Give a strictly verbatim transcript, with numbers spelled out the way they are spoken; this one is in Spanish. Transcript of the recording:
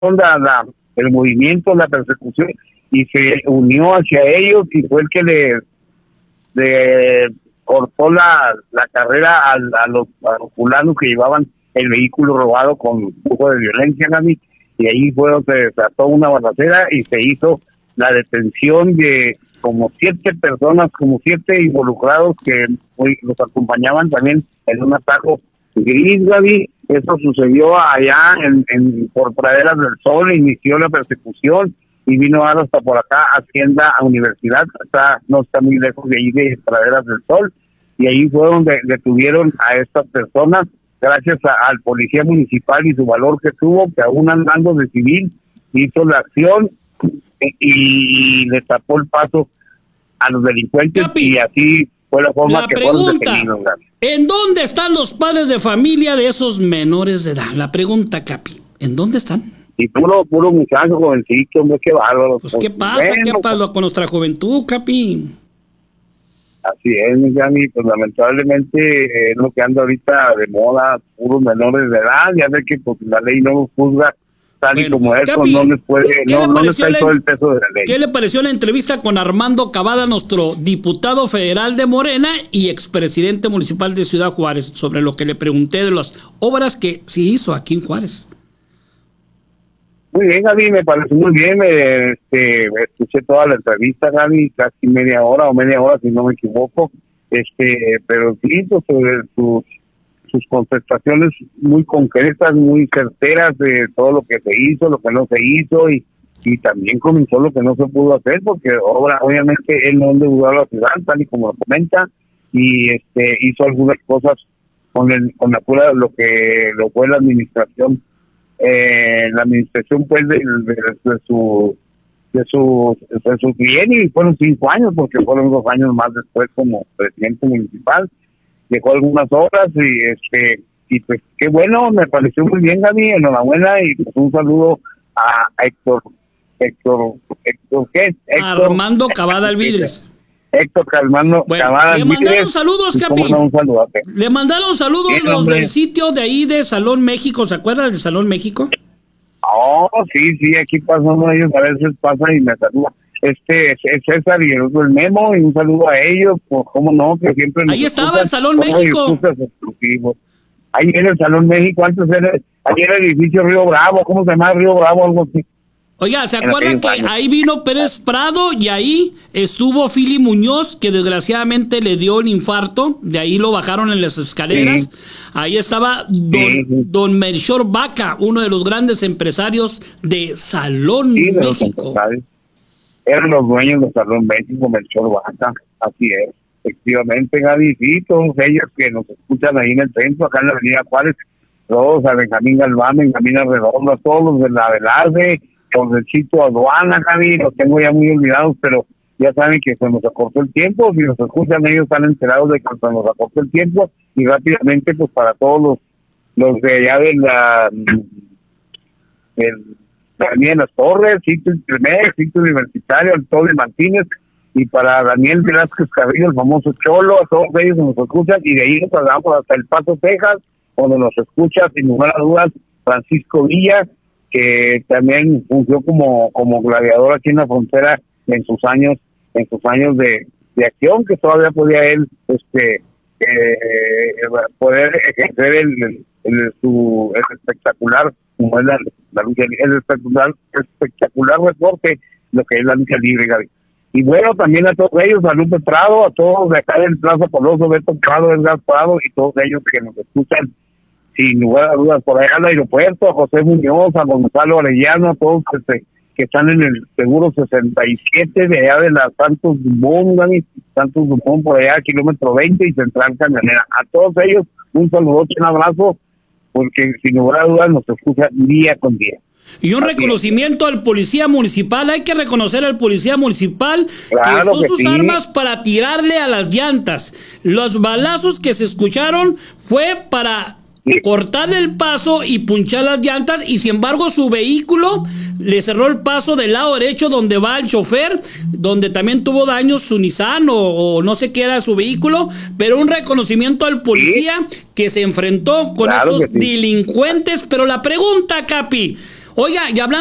la, la, el movimiento, la persecución, y se unió hacia ellos y fue el que le, le cortó la, la carrera a, a, los, a los fulanos que llevaban el vehículo robado con un poco de violencia, Gaby, y ahí fue donde se desató una balacera y se hizo la detención de como siete personas, como siete involucrados que hoy los acompañaban también en un atajo gris, Gaby. Eso sucedió allá en, en por Praderas del Sol, inició la persecución y vino ahora hasta por acá, Hacienda a Universidad, está, no está muy lejos de ahí de Praderas del Sol, y ahí fue donde detuvieron a estas personas, gracias a, al policía municipal y su valor que tuvo, que aún andando de civil, hizo la acción y, y le tapó el paso a los delincuentes. Capi, y así fue la forma la que pregunta, fueron detenidos. ¿en dónde están los padres de familia de esos menores de edad? La pregunta, Capi, ¿en dónde están? Y puro, puro muchacho jovencito, hombre, qué bárbaro. Pues, ¿qué pasa? Bueno, ¿qué pasa con nuestra juventud, Capi? Así es, mi Gami, pues lamentablemente es lo que anda ahorita de moda, puros menores de edad, ya ve que pues la ley no los juzga tal bueno, y como eso, Capi, no les puede, no, no les cae todo el peso de la ley. ¿Qué le pareció la entrevista con Armando Cavada, nuestro diputado federal de Morena y expresidente municipal de Ciudad Juárez, sobre lo que le pregunté de las obras que se hizo aquí en Juárez? Muy bien, Gaby, me pareció muy bien, me, este, escuché toda la entrevista, Gaby, casi media hora o media hora, si no me equivoco, este, pero sí, pues, sobre sus, sus contestaciones muy concretas, muy certeras de todo lo que se hizo, lo que no se hizo, y, y también comenzó lo que no se pudo hacer, porque obra, obviamente él no endeudó a la ciudad, tal y como lo comenta, y este hizo algunas cosas con el con la pura, lo que lo fue la administración, Eh, la administración pues de, de, de su de su de su cliente, y fueron cinco años porque fueron dos años más después como presidente municipal, dejó algunas obras y este y pues qué bueno, me pareció muy bien, Gaby, enhorabuena, y pues un saludo a Héctor Héctor Héctor ¿qué? Héctor, Armando Cavada Alvidres. Héctor Calmando bueno, Cavada le mandaron saludos, Capi. No, un saludote. Le mandaron saludos Bien, los hombre. del sitio de ahí de Salón México. ¿Se acuerdan del Salón México? Oh, sí, sí, aquí pasamos ellos, a veces pasan y me saludan. Este es César y el otro el Memo, y un saludo a ellos, pues cómo no, que siempre nos ahí estaba el Salón México. Ahí en el Salón México, antes era, ahí era el edificio Río Bravo, ¿cómo se llama? Río Bravo, algo así. Oiga, ¿se acuerdan que años. ahí vino Pérez Prado y ahí estuvo Fili Muñoz, que desgraciadamente le dio un infarto, de ahí lo bajaron en las escaleras? Sí. Ahí estaba don, sí. don Melchor Vaca, uno de los grandes empresarios de Salón sí, de México. Eran los dueños de Salón México, Melchor Vaca, así es, efectivamente, Gaby, sí, todos ellos que nos escuchan ahí en el centro, acá en la avenida Juárez, todos, a Benjamín Galván, Benjamín Arredondo, todos los de la Velarde, los del Chito Aduana, Gaby, los tengo ya muy olvidados, pero ya saben que se nos acortó el tiempo, si nos escuchan ellos están enterados de que se nos acortó el tiempo, y rápidamente pues para todos los los de allá de la del Daniel Las Torres, sitio Intermex, sitio Universitario, Antonio Martínez, y para Daniel Velázquez Carrillo, el famoso Cholo, a todos ellos nos escuchan, y de ahí nos trasladamos hasta El Paso, Texas, donde nos escucha sin lugar a dudas Francisco Villa, que también fungió como como gladiador aquí en la frontera en sus años en sus años de, de acción, que todavía podía él este eh, poder ejercer el, el, el su el espectacular como es la, la lucha, el espectacular espectacular reporte lo que es la lucha libre, Gaby. Y bueno, también a todos ellos, a Lupe Prado, a todos de acá del Plaza Coloso, Beto Prado, Edgar Prado, y todos ellos que nos escuchan sin lugar a dudas por allá al aeropuerto, a José Muñoz, a Gonzalo Arellano, a todos que, se, que están en el seguro sesenta y siete de allá de la Santos Dumont, Gaby, Santos Dumont por allá, kilómetro veinte y Central Camionera. A todos ellos un saludo, un abrazo, porque sin lugar a dudas nos escucha día con día. Y un reconocimiento al policía municipal. Hay que reconocer al policía municipal claro que usó que sus sí. armas para tirarle a las llantas. Los balazos que se escucharon fue para sí. cortarle el paso y punchar las llantas, y sin embargo su vehículo le cerró el paso del lado derecho donde va el chofer, donde también tuvo daños su Nissan o, o no sé qué era su vehículo, pero un reconocimiento al policía sí. que se enfrentó con claro estos sí. delincuentes. Pero la pregunta, Capi, Oiga, y hablando